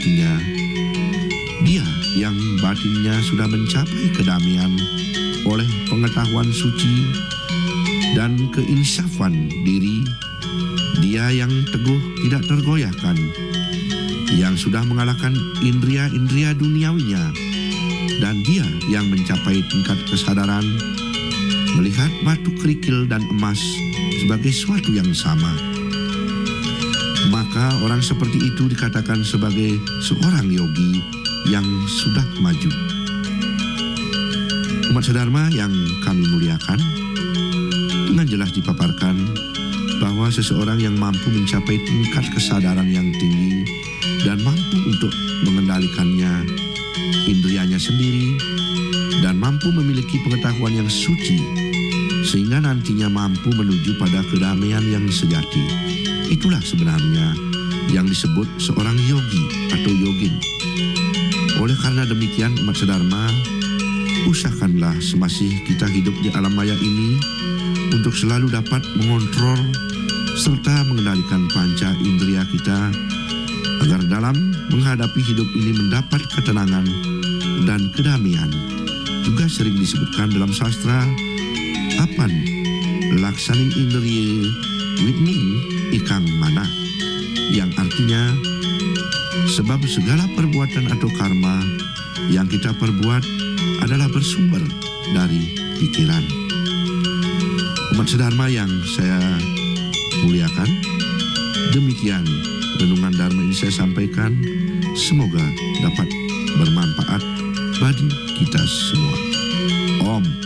artinya dia yang batinnya sudah mencapai kedamaian oleh pengetahuan suci dan keinsafan diri, dia yang teguh tidak tergoyahkan, yang sudah mengalahkan indria-indria duniawinya, dan dia yang mencapai tingkat kesadaran melihat batu kerikil dan emas sebagai suatu yang sama. Maka orang seperti itu dikatakan sebagai seorang yogi yang sudah maju. Umat sedharma yang kami muliakan, dengan jelas dipaparkan bahwa seseorang yang mampu mencapai tingkat kesadaran yang tinggi dan mampu untuk mengendalikannya, indrianya sendiri, dan mampu memiliki pengetahuan yang suci, sehingga nantinya mampu menuju pada kedamaian yang sejati. Itulah sebenarnya yang disebut seorang yogi atau yogin. Oleh karena demikian, umat sedharma, usahakanlah semasih kita hidup di alam maya ini untuk selalu dapat mengontrol serta mengendalikan panca indera kita, agar dalam menghadapi hidup ini mendapat ketenangan dan kedamaian. Juga sering disebutkan dalam sastra, apan laksaning indriye witning ikang mana, yang artinya sebab segala perbuatan atau karma yang kita perbuat adalah bersumber dari pikiran. Umat sedharma yang saya muliakan, demikian renungan Dharma ini saya sampaikan. Semoga dapat bermanfaat bagi kita semua. Om